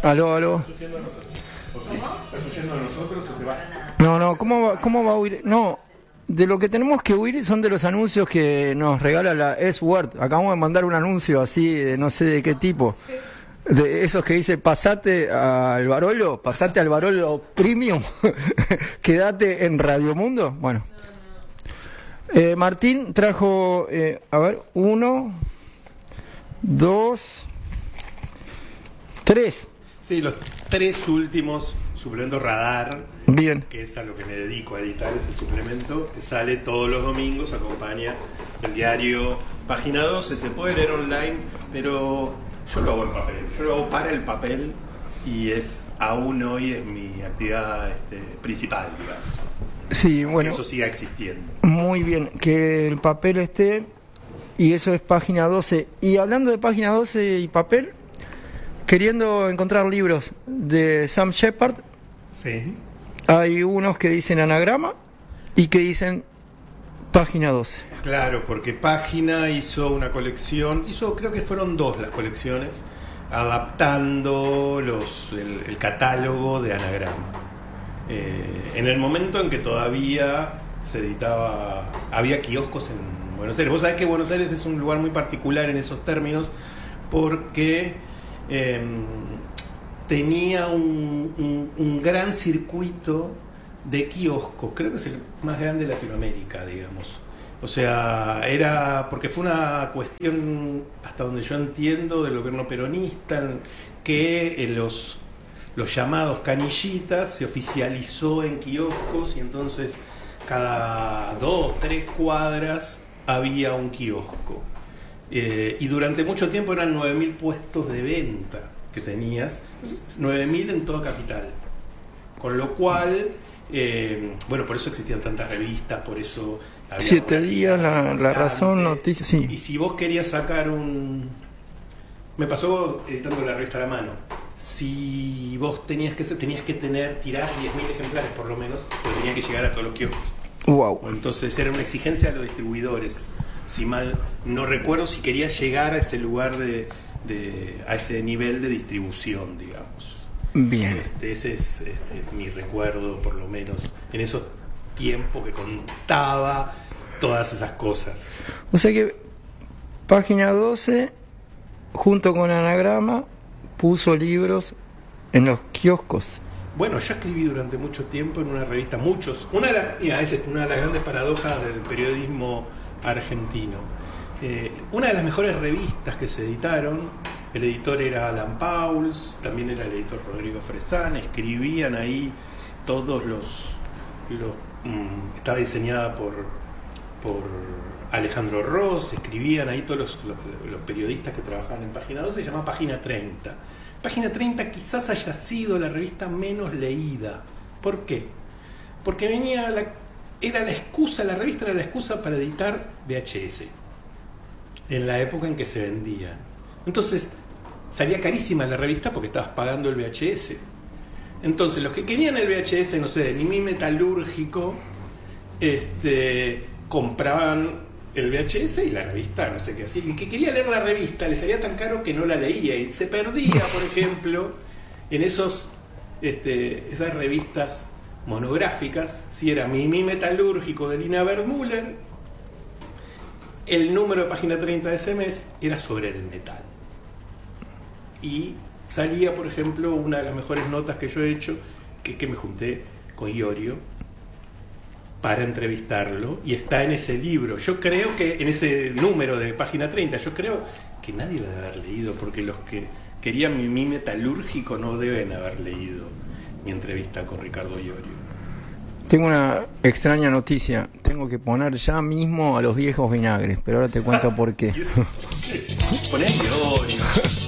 Aló. ¿Estás escuchando a nosotros? ¿Estás escuchando a nosotros o te vas? No, ¿cómo va a huir? No, de lo que tenemos que huir son de los anuncios que nos regala la S-Word. Acabamos de mandar un anuncio así, de no sé de qué tipo. De esos que dice, pasate al Barolo Premium, quédate en Radio Mundo. Bueno. Martín trajo, 1, 2, 3. Sí, los 3 últimos suplementos Radar. Bien. Que es a lo que me dedico, a editar ese suplemento, que sale todos los domingos, acompaña el diario Página 12, se puede leer online, pero yo lo hago en papel, yo lo hago para el papel y aún hoy es mi actividad principal, digamos. Sí, bueno. Que eso siga existiendo. Muy bien, que el papel esté, y eso es Página 12. Y hablando de Página 12 y papel, queriendo encontrar libros de Sam Shepard, sí. Hay unos que dicen anagrama y que dicen Página 12. Claro, porque Página hizo una colección, creo que fueron 2 las colecciones, adaptando el catálogo de anagrama. En el momento en que todavía se editaba, había kioscos en Buenos Aires. Vos sabés que Buenos Aires es un lugar muy particular en esos términos porque tenía un gran circuito de kioscos, creo que es el más grande de Latinoamérica, digamos. O sea, porque fue una cuestión, hasta donde yo entiendo, del gobierno peronista, que los llamados canillitas se oficializó en kioscos y entonces cada 2, 3 cuadras había un kiosco. Y durante mucho tiempo eran 9.000 puestos de venta que tenías, 9.000 en toda capital. Con lo cual, por eso existían tantas revistas, por eso había 7 días, la razón, noticias, sí. Y si vos querías sacar me pasó editando la revista a la mano. Si vos tenías que tirar 10.000 ejemplares por lo menos, pues tenía que llegar a todos los kioscos. Wow. Entonces era una exigencia a los distribuidores. Si mal no recuerdo, si querías llegar a ese lugar a ese nivel de distribución, digamos. Bien. Ese es mi recuerdo, por lo menos, en esos tiempos que contaba todas esas cosas. O sea que Página 12, junto con Anagrama, puso libros en los kioscos. Bueno, yo escribí durante mucho tiempo en una revista, una de las grandes paradojas del periodismo argentino. Una de las mejores revistas que se editaron, el editor era Alan Pauls, también era el editor Rodrigo Fresán, escribían ahí todos estaba diseñada por Alejandro Ross, escribían ahí todos los periodistas que trabajaban en Página 12, se llama Página 30. Página 30 quizás haya sido la revista menos leída. ¿Por qué? Porque la revista era la excusa para editar VHS, en la época en que se vendía. Entonces, salía carísima la revista porque estabas pagando el VHS. Entonces, los que querían el VHS, no sé, de Mimi Metalúrgico, compraban el VHS y la revista, no sé qué hacía. El que quería leer la revista le salía tan caro que no la leía y se perdía, por ejemplo, en esas revistas monográficas. Si era Mimi Metalúrgico de Lina Wertmüller, el número de Página 30 de ese mes era sobre el metal. Y salía, por ejemplo, una de las mejores notas que yo he hecho, que es que me junté con Iorio para entrevistarlo, y está en ese libro. Yo creo que en ese número de Página 30, yo creo que nadie lo debe haber leído, porque los que querían mi metalúrgico no deben haber leído mi entrevista con Ricardo Iorio. Tengo una extraña noticia. Tengo que poner ya mismo a los viejos vinagres, pero ahora te cuento por qué. Poné Iorio.